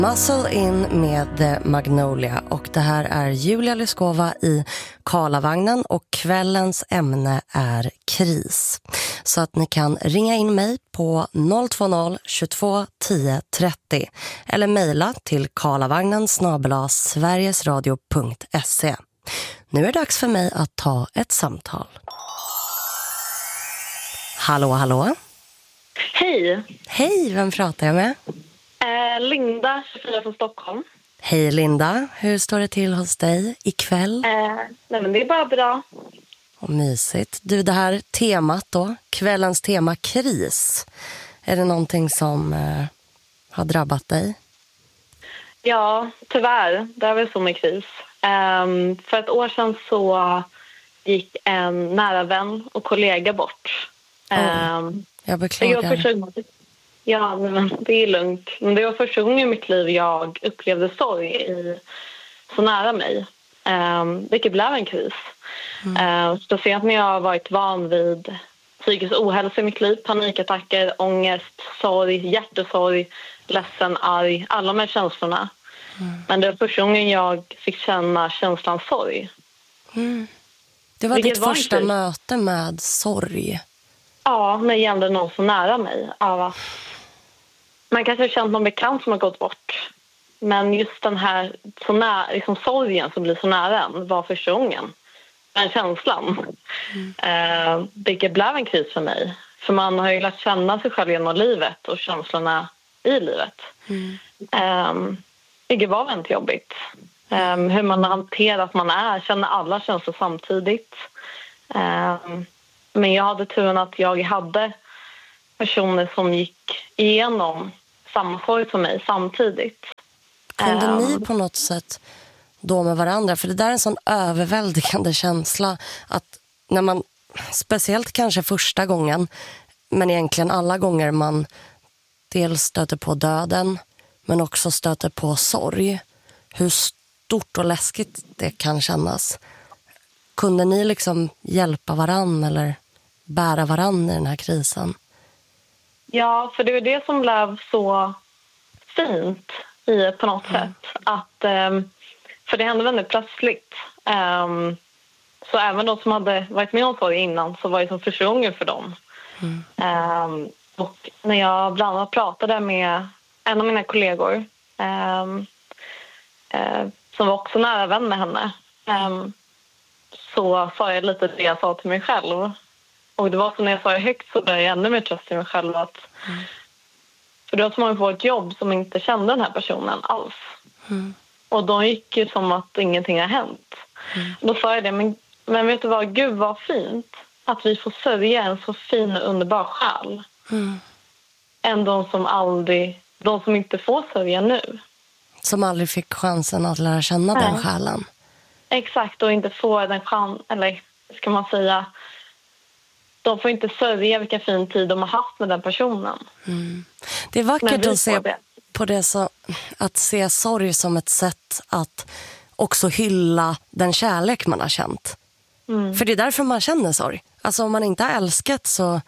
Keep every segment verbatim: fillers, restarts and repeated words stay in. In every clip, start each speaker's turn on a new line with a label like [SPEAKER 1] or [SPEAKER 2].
[SPEAKER 1] Muscle In med Magnolia, och det här är Julia Lyskova i Karlavagnen, och kvällens ämne är kris. Så att ni kan ringa in mig på noll två noll tjugotvå tio trettio eller mejla till karlavagnen snabel-a sverigesradio punkt se. Nu är det dags för mig att ta ett samtal. Hallå, hallå.
[SPEAKER 2] Hej.
[SPEAKER 1] Hej, vem pratar jag med?
[SPEAKER 2] Eh, Linda, tjugofyra från Stockholm.
[SPEAKER 1] Hej Linda, hur står det till hos dig ikväll?
[SPEAKER 2] Eh, nej men det är bara bra.
[SPEAKER 1] Och mysigt. Du, det här temat då, kvällens tema kris. Är det någonting som eh, har drabbat dig?
[SPEAKER 2] Ja, tyvärr. Det är väl så med kris. Eh, för ett år sedan så gick en nära vän och kollega bort. Eh,
[SPEAKER 1] oh, jag beklagar.
[SPEAKER 2] Jag Ja, men det är lugnt. Men det var första gången i mitt liv jag upplevde sorg i, så nära mig. Um, vilket blev en kris. Mm. Uh, speciellt när jag har varit van vid psykisk ohälsa i mitt liv. Panikattacker, ångest, sorg, hjärtesorg, ledsen, arg. Alla de här känslorna. Mm. Men det var första gången jag fick känna känslan sorg.
[SPEAKER 1] Mm. Det var vilket ditt var första möte med sorg.
[SPEAKER 2] Ja, när det gällde någon så nära mig. Ja, man kanske har känt någon bekant som har gått bort. Men just den här så nära, liksom sorgen som blir så nära en var första gången. Den känslan. Mm. Eh, vilket blev en kris för mig. För man har ju lärt känna sig själv genom livet och känslorna i livet. Mm. Eh, vilket var väldigt jobbigt. Eh, hur man har hanterat att man är. Känner alla känslor samtidigt. Eh, men jag hade turen att jag hade personer som gick igenom samma sorg som mig samtidigt.
[SPEAKER 1] Kunde um, ni på något sätt då med varandra? För det där är en sån överväldigande känsla att när man, speciellt kanske första gången, men egentligen alla gånger man dels stöter på döden men också stöter på sorg, hur stort och läskigt det kan kännas. Kunde ni liksom hjälpa varann eller bära varann i den här krisen? Ja,
[SPEAKER 2] för det var det som blev så fint i på något mm. sätt. Att, för det hände väldigt plötsligt. Så även de som hade varit med om sorg innan så var det som första gången för dem. Mm. Och när jag bland annat pratade med en av mina kollegor som var också nära vän med henne, så sa jag lite det jag sa till mig själv. Och det var så när jag sa det högt så började jag ännu mer tröst i mig själv. Att, mm. För det var så många på ett jobb som inte kände den här personen alls. Mm. Och de gick ju som att ingenting har hänt. Mm. Då sa jag det, men, men vet du vad, gud vad fint att vi får sörja en så fin och underbar själ. Mm. Än de som aldrig, de som inte får sörja nu.
[SPEAKER 1] Som aldrig fick chansen att lära känna Nej. den själen.
[SPEAKER 2] Exakt, och inte få den chansen, eller ska man säga... De får inte sörja vilken fin tid de har haft med den personen. Mm.
[SPEAKER 1] Det är vackert att se det. på det så, att se sorg som ett sätt att också hylla den kärlek man har känt. Mm. För det är därför man känner sorg. Alltså om man inte har älskat så,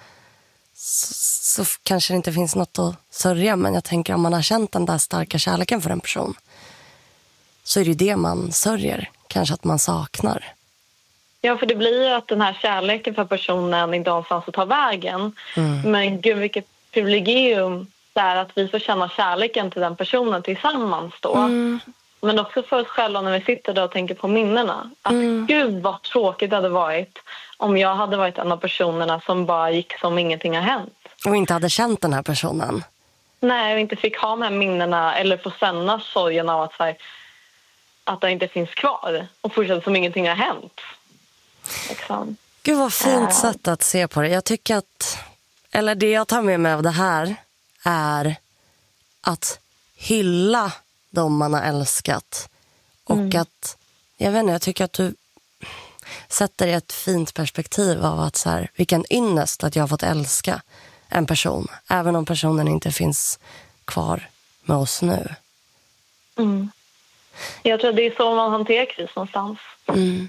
[SPEAKER 1] så, så kanske det inte finns något att sörja. Men jag tänker om man har känt den där starka kärleken för en person så är det det man sörjer. Kanske att man saknar.
[SPEAKER 2] Ja, för det blir ju att den här kärleken för personen inte någonstans att ta vägen. Mm. Men gud, vilket privilegium det är att vi får känna kärleken till den personen tillsammans då. Mm. Men också för oss själva när vi sitter där och tänker på minnena. Att mm. gud vad tråkigt det hade varit om jag hade varit en av personerna som bara gick som ingenting har hänt.
[SPEAKER 1] Och inte hade känt den här personen.
[SPEAKER 2] Nej, och inte fick ha de här minnena eller få känna sorgen av att, så här, att det inte finns kvar. Och fortsätta som ingenting har hänt. Liksom.
[SPEAKER 1] Gud vad fint uh. sätt att se på det. Jag tycker att, eller det jag tar med mig av det här är att hylla de man har älskat. Och mm. att, jag vet inte, jag tycker att du sätter i ett fint perspektiv av att så här, vilken ynnest att jag har fått älska en person. Även om personen inte finns kvar med oss nu.
[SPEAKER 2] Mm. Jag tror att det är så man hanterar kris någonstans.
[SPEAKER 1] Mm.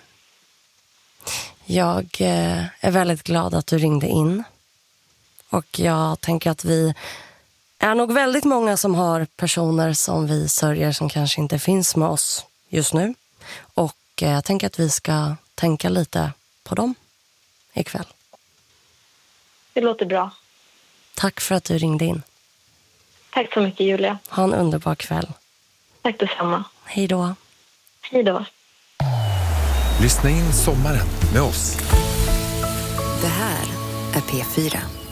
[SPEAKER 1] Jag är väldigt glad att du ringde in. Och jag tänker att vi är nog väldigt många som har personer som vi sörjer som kanske inte finns med oss just nu. Och jag tänker att vi ska tänka lite på dem ikväll.
[SPEAKER 2] Det låter bra.
[SPEAKER 1] Tack för att du ringde in.
[SPEAKER 2] Tack så mycket, Julia.
[SPEAKER 1] Ha en underbar kväll.
[SPEAKER 2] Tack detsamma.
[SPEAKER 1] Hej då.
[SPEAKER 2] Hej då.
[SPEAKER 3] Lyssna in sommaren med oss.
[SPEAKER 4] Det här är P fyra.